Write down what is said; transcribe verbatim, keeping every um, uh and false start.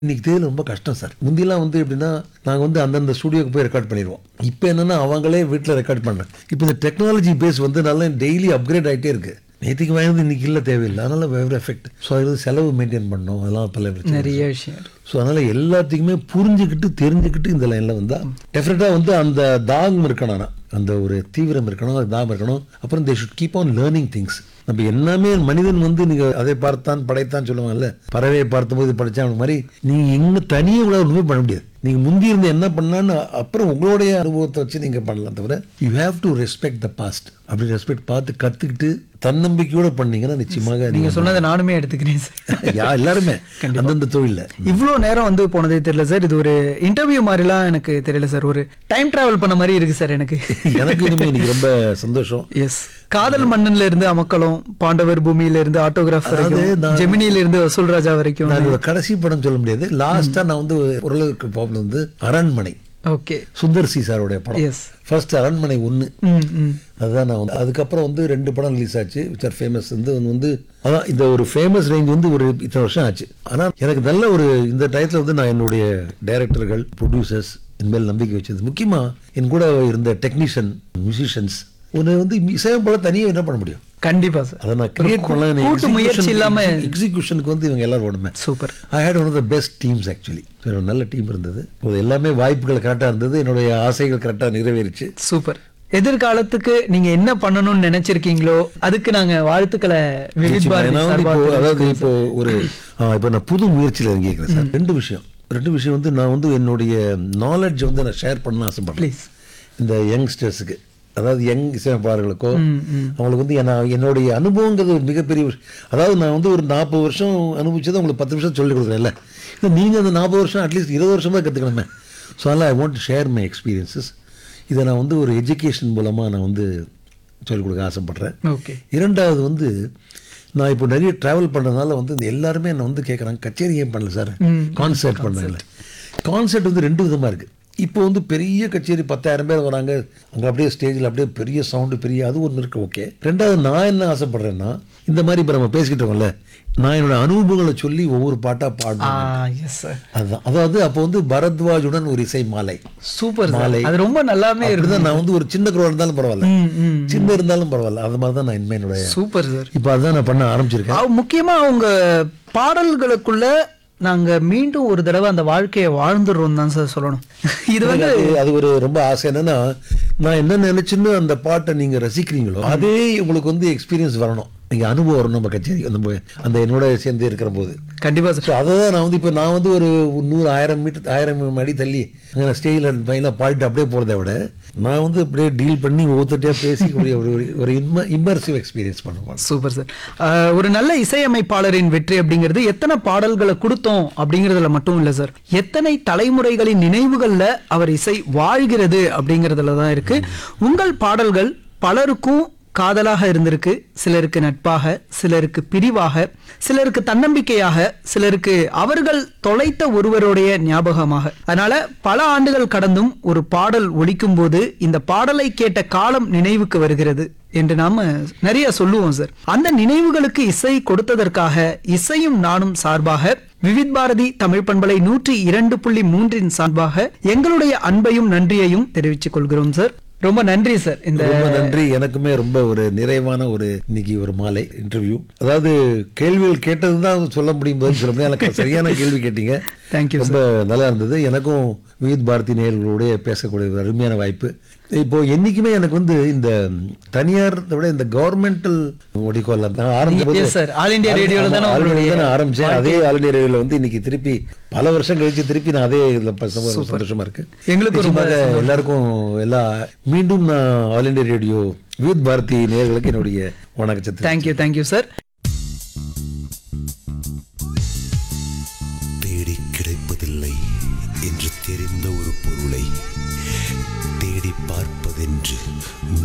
இன்னைக்கு தேர்தல் ரொம்ப கஷ்டம் சார். முந்திலாம் வந்து எப்படின்னா நாங்கள் வந்து அந்தந்த ஸ்டுடியோக்கு போய் ரெக்கார்ட் பண்ணிடுவோம். இப்போ என்னன்னா அவங்களே வீட்டில் ரெக்கார்ட் பண்ணுறேன். இப்போ இந்த டெக்னாலஜி பேஸ் வந்து நல்லா டெய்லி அப்கிரேட் ஆகிட்டே இருக்கு. நேற்றுக்கு வாங்கினது இன்னைக்கு இல்லை, தேவையில்லை. அதனால வெவ்வேறு எஃபெக்ட். ஸோ அது செலவு மெயின்டைன் பண்ணணும், அதெல்லாம் பல நிறைய விஷயம். ஸோ அதனால் எல்லாத்தையுமே புரிஞ்சுக்கிட்டு தெரிஞ்சுக்கிட்டு இந்த லைனில் வந்தால் டெஃபினட்டாக வந்து அந்த தாகம் இருக்கணும், அந்த ஒரு தீவிரம் இருக்கணும், அது தாகம் இருக்கணும். அப்புறம் they should keep on learning things. நம்ம எல்லாமே மனிதன் வந்து நீங்கள் அதை பார்த்தான் படைத்தான் சொல்லுவாங்கல்ல, பறவையை பார்த்தபோது படித்தான் மாதிரி நீங்கள் எங்கே தனியாக உங்களால் ஒன்றுமே பண்ண முடியாது. நீங்கள் முந்தி இருந்து என்ன பண்ணான்னு அப்புறம் உங்களுடைய அனுபவத்தை வச்சு நீங்கள் பண்ணலாம். தவிர you have to respect the past. அப்படி ரெஸ்பெக்ட் பார்த்து கற்றுக்கிட்டு தன்னம்பிக்கையோடு பண்ணீங்கன்னா நிச்சயமாக நீங்கள் சொன்னதை நானுமே எடுத்துக்கிறேன் சார். யா எல்லாருமே அந்தந்த தொழிலில் இவ்வளோ நேரம் வந்து போனதே தெரியல சார். இது ஒரு இன்டர்வியூ மாதிரிலாம் எனக்கு தெரியல சார். ஒரு டைம் டிராவல் பண்ண மாதிரி இருக்கு சார் எனக்கு. எனக்கு இனிமே இன்னைக்கு ரொம்ப சந்தோஷம். எஸ், காதல் மன்னன்ல இருந்து அமக்களம், பாண்டவர் பூமியில இருந்து ஆட்டோகிராஃப் வரைக்கும், ஜெமினியில இருந்து வசூல் ராஜா வரைக்கும். நான் கடைசி படம் சொல்ல முடியாது. லாஸ்டா நான் வந்து ஓரளவுக்கு ப்ராப்ளம் வந்து அரண்மனை. ஓகே, சுந்தர் சி சாரோடைய படம். எஸ், ஃபர்ஸ்ட் அரண்மனை ஒன்று. அதுதான் நான் வந்து அதுக்கப்புறம் வந்து ரெண்டு படம் ரிலீஸ் ஆச்சு விச் ஆர் ஃபேமஸ். வந்து வந்து அதான் இந்த ஒரு ஃபேமஸ் ரேஞ்ச் வந்து ஒரு இத்தனை வருஷம் ஆச்சு. ஆனால் எனக்கு நல்ல ஒரு இந்த டயத்தில் வந்து நான் என்னுடைய டைரக்டர்கள், ப்ரொடியூசர்ஸ் இனிமேல் நம்பிக்கை வச்சது. முக்கியமாக என் கூட இருந்த டெக்னீஷியன், மியூசிஷியன்ஸ். ஒன்று வந்து இசையம் போல தனியாக என்ன பண்ண முடியும்? கண்டிப்பா சார். அதை நான் கிரியேட் பண்ணலாம். கூட்டு முயற்சி இல்லாம எக்ஸிகியூஷனுக்கு வந்து இவங்க எல்லாரும் ஓடுமே. Super. I had one of the best teams actually. நல்ல டீம் இருந்தது. எல்லாமே வாய்ப்புகள் கரெக்டாக இருந்தது. என்னுடைய ஆசைகள் கரெக்டாக நிறைவேறிச்சு. சூப்பர். எதிர்காலத்துக்கு நீங்க என்ன பண்ணணும்னு நினைச்சிருக்கீங்களோ அதுக்கு நாங்க வாழ்த்துக்களை. அதாவது இப்போ ஒரு இப்போ நான் புது முயற்சியில் இறங்கிக்கிறேன் சார். ரெண்டு விஷயம் ரெண்டு விஷயம் வந்து நான் வந்து என்னுடைய நாலேஜ் வந்து நான் ஷேர் பண்ண ஆசைப்படுறேன் இந்த யங்ஸ்டர்ஸுக்கு. அதாவது யங் இசையமைப்பாளர்களுக்கோ அவங்களுக்கு வந்து என்ன என்னுடைய அனுபவங்கிறது ஒரு மிகப்பெரிய விஷயம். அதாவது நான் வந்து ஒரு நாற்பது வருஷம் அனுபவிச்சதை உங்களுக்கு பத்து வருஷம் சொல்லிக் கொடுக்குறேன். இல்லை இல்லை நீங்கள் அந்த நாற்பது வருஷம் அட்லீஸ்ட் இருபது வருஷம் தான் கற்றுக்கணுமே. ஸோ அதனால் I want to share my experiences. இதை நான் வந்து ஒரு எஜுகேஷன் மூலமாக நான் வந்து சொல்லிக் கொடுக்க ஆசைப்பட்றேன். ஓகே. இரண்டாவது வந்து நான் இப்போ நிறைய ட்ராவல் பண்ணுறதுனால வந்து இந்த எல்லாருமே என்னை வந்து கேட்குறாங்க, கச்சேரி ஏன் பண்ணல சார், கான்சர்ட் பண்ணல. கான்சர்ட் வந்து ரெண்டு விதமாக இருக்குது. இப்போ வந்து பெரிய கச்சேரி பத்தாயிரம் பேர் வராங்க, அங்கே அப்படியே ஸ்டேஜில் அப்படியே பெரிய சவுண்டு பெரிய அது ஒன்று இருக்குது. ஓகே. ரெண்டாவது நான் என்ன ஆசைப்பட்றேன்னா இந்த மாதிரி இப்போ நம்ம பேசிக்கிட்டு இருக்கோம்ல, நான் என்னோட அனுபவங்களை சொல்லி ஒவ்வொரு பாட்டாக பாடணும். அதுதான். அதாவது அப்போ வந்து பரத்வாஜுடன் ஒரு இசை மாலை. சூப்பர் மாலை. அது ரொம்ப நல்லாவே இருக்குது. நான் வந்து ஒரு சின்ன குரல் இருந்தாலும் பரவாயில்ல, சின்ன இருந்தாலும் பரவாயில்ல, அது மாதிரி தான் நான் இனிமே என்னுடைய சூப்பர் சார். இப்போ அதுதான் நான் பண்ண ஆரம்பிச்சிருக்கேன். முக்கியமா அவங்க பாடல்களுக்குள்ள நாங்க மீண்டும் ஒரு தடவை அந்த வாழ்க்கையை வாழ்ந்துடுறோம் தான் சார் சொல்லணும். இது வந்து அது ஒரு ரொம்ப ஆசை. என்னன்னா நான் என்ன நினைச்சுன்னு அந்த பாட்டை நீங்க ரசிக்கிறீங்களோ அதே உங்களுக்கு வந்து எக்ஸ்பீரியன்ஸ் வரணும், நீங்க அனுபவம் வரணும். நம்ம கச்சேரி நம்ம அந்த என்னோட சேர்ந்து இருக்கிற போது கண்டிப்பா சார். அதை தான் நான் வந்து இப்போ நான் வந்து ஒரு நூறு ஆயிரம் மீட்டர் ஆயிரம் அடி தள்ளி அங்கே ஸ்டேஜில் பையனாக பாடிட்டு அப்படியே போகிறத விட நான் வந்து அப்படியே டீல் பண்ணி ஒவ்வொருத்தையாக பேசி ஒரு ஒரு இம்ம இம்மர்சிவ் எக்ஸ்பீரியன்ஸ் பண்ணுவேன். Super sir. ஒரு நல்ல இசையமைப்பாளரின் வெற்றி அப்படிங்கிறது எத்தனை பாடல்களை கொடுத்தோம் அப்படிங்கிறதுல மட்டும் இல்லை சார், எத்தனை தலைமுறைகளின் நினைவுகளில் அவர் இசை வாழ்கிறது அப்படிங்கிறதுல தான் இருக்கு. உங்கள் பாடல்கள் பலருக்கும் காதலாக இருந்திருக்கு, சிலருக்கு நட்பாக, சிலருக்கு பிரிவாக, சிலருக்கு தன்னம்பிக்கையாக, சிலருக்கு அவர்கள் தொலைத்த ஒருவருடைய ஞாபகமாக. அதனால பல ஆண்டுகள் கடந்தும் ஒரு பாடல் ஒலிக்கும் போது இந்த பாடலை கேட்ட காலம் நினைவுக்கு வருகிறது என்று நாம நிறைய சொல்லுவோம் சார். அந்த நினைவுகளுக்கு இசை கொடுத்ததற்காக இசையும் நானும் சார்பாக விவித் பாரதி தமிழ் பண்பலை நூற்றி இரண்டு புள்ளி மூன்றின் சார்பாக எங்களுடைய அன்பையும் நன்றியையும் தெரிவித்துக் கொள்கிறோம் சார். ரொம்ப நன்றி சார். இந்த ரொம்ப நன்றி. எனக்குமே ரொம்ப ஒரு நிறைவான ஒரு இன்னைக்கு ஒரு மாலை இன்டர்வியூ. அதாவது கேள்விகள் கேட்டதுதான் சொல்ல முடியும் போது சொல்ல முடியும். எனக்கு சரியான கேள்வி கேட்டீங்க. தேங்க்யூ. ரொம்ப நல்லா இருந்தது. எனக்கும் விவித் பாரதி நேயர்களுடைய பேசக்கூடிய ஒரு அருமையான வாய்ப்பு. இப்போ என்னைக்குமே எனக்கு வந்து இந்த தனியார் விட இந்த கவர்மெண்டல் ஆரம்பிச்சேன். அதே ஆல் இண்டியா ரேடியோல வந்து இன்னைக்கு திருப்பி பல வருஷம் கழிச்சு திருப்பி நான் அதே சந்தோஷமா இருக்கு. எங்களுக்கு எல்லாருக்கும் எல்லா மீண்டும் நான் all India radio Vividh Bharathi நேயர்களுக்கு என்னுடைய வணக்கத்தை. Thank you thank you sir. தேடி கிடைப்பதில்லை என்று தெரிந்த ஒரு பொருளை தேடி பார்ப்பதென்று